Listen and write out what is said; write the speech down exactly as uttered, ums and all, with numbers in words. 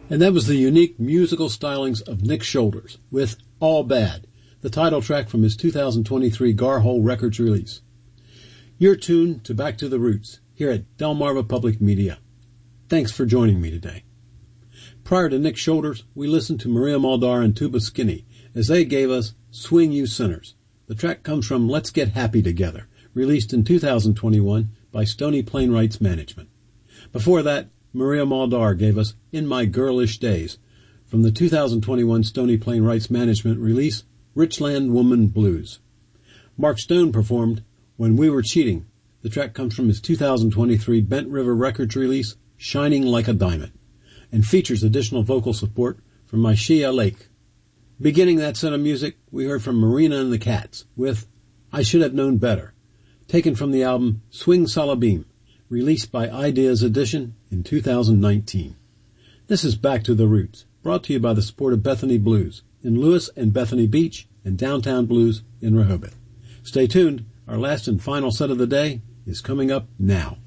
And that was the unique musical stylings of Nick Shoulders with All Bad, the title track from his two thousand twenty-three Garhole Records release. You're tuned to Back to the Roots here at Delmarva Public Media. Thanks for joining me today. Prior to Nick Shoulders, we listened to Maria Muldaur and Tuba Skinny as they gave us Swing You Sinners. The track comes from Let's Get Happy Together, released in two thousand twenty-one by Stony Plain Rights Management. Before that, Maria Muldaur gave us In My Girlish Days from the two thousand twenty-one Stony Plain Rights Management release Richland Woman Blues. Mark Stone performed When We Were Cheating. The track comes from his two thousand twenty-three Bent River Records release Shining Like a Diamond and features additional vocal support from Myshia Lake. Beginning that set of music, we heard from Marina and the Cats with I Should Have Known Better, taken from the album Swing Salabim, released by Ideas Edition in two thousand nineteen. This is Back to the Roots, brought to you by the support of Bethany Blues in Lewis and Bethany Beach and Downtown Blues in Rehoboth. Stay tuned. Our last and final set of the day is coming up now.